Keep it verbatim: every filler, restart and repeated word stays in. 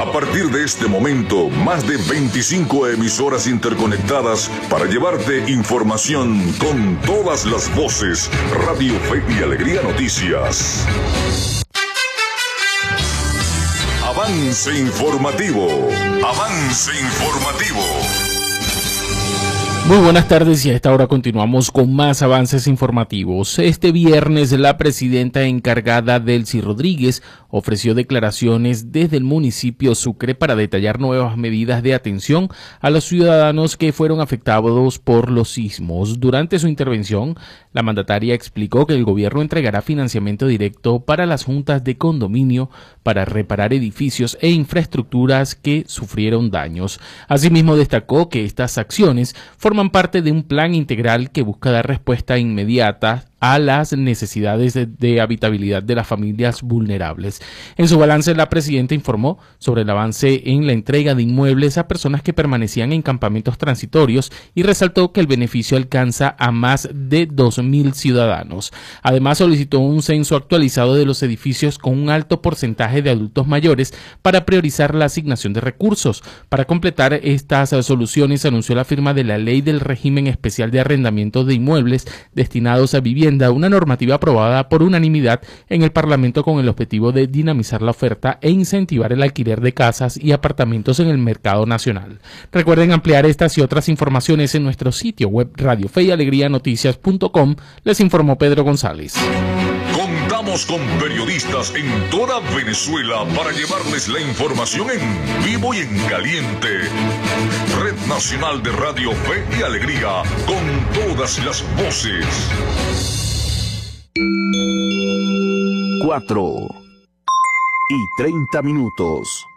A partir de este momento, más de veinticinco emisoras interconectadas para llevarte información con todas las voces. Radio Fe y Alegría Noticias. Avance informativo. Avance informativo. Muy buenas tardes y a esta hora continuamos con más avances informativos. Este viernes la presidenta encargada Delcy Rodríguez ofreció declaraciones desde el municipio Sucre para detallar nuevas medidas de atención a los ciudadanos que fueron afectados por los sismos. Durante su intervención, la mandataria explicó que el gobierno entregará financiamiento directo para las juntas de condominio para reparar edificios e infraestructuras que sufrieron daños. Asimismo, destacó que estas acciones forman parte de un plan integral que busca dar respuesta inmediata a las necesidades de, de habitabilidad de las familias vulnerables. En su balance, la presidenta informó sobre el avance en la entrega de inmuebles a personas que permanecían en campamentos transitorios y resaltó que el beneficio alcanza a más de dos mil ciudadanos. Además, solicitó un censo actualizado de los edificios con un alto porcentaje de adultos mayores para priorizar la asignación de recursos. Para completar estas soluciones, anunció la firma de la Ley del Régimen Especial de Arrendamiento de Inmuebles destinados a vivienda, una normativa aprobada por unanimidad en el Parlamento con el objetivo de dinamizar la oferta e incentivar el alquiler de casas y apartamentos en el mercado nacional. Recuerden ampliar estas y otras informaciones en nuestro sitio web radio fe y alegría noticias punto com. Les informó Pedro González. Contamos con periodistas en toda Venezuela para llevarles la información en vivo y en caliente. Red Nacional de Radio Fe y Alegría, con todas las voces. Cuatro y treinta minutos.